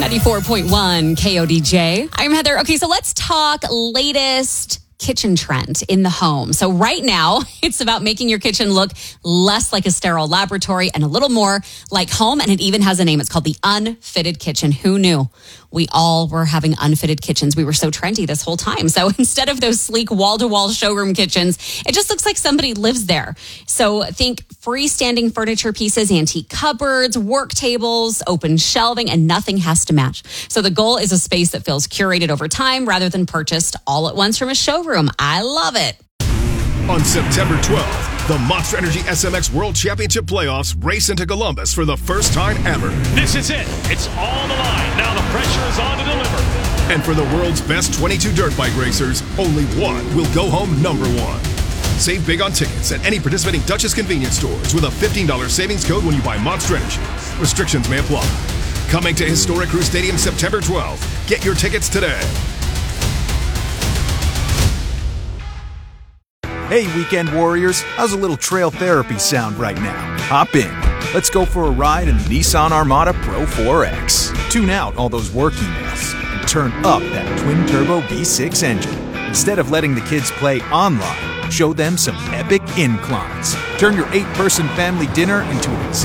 94.1 KODJ. I'm Heather. Okay, so let's talk latest kitchen trend in the home. So right now, it's about making your kitchen look less like a sterile laboratory and a little more like home. And it even has a name. It's called the unfitted kitchen. Who knew? We all were having unfitted kitchens. We were so trendy this whole time. So instead of those sleek wall-to-wall showroom kitchens, it just looks like somebody lives there. So think freestanding furniture pieces, antique cupboards, work tables, open shelving, and nothing has to match. So the goal is a space that feels curated over time rather than purchased all at once from a showroom. I love it. On September 12th, the Monster Energy SMX World Championship Playoffs race into Columbus for the first time ever. This is it. It's all the line. Now the pressure is on to deliver. And for the world's best 22 dirt bike racers, only one will go home number one. Save big on tickets at any participating Dutchess convenience stores with a $15 savings code when you buy Monster Energy. Restrictions may apply. Coming to Historic Crew Stadium September 12th. Get your tickets today. Hey, weekend warriors, how's a little trail therapy sound right now? Hop in. Let's go for a ride in the Nissan Armada Pro 4X. Tune out all those work emails and turn up that twin-turbo V6 engine. Instead of letting the kids play online, show them some epic inclines. Turn your 8-person family dinner into an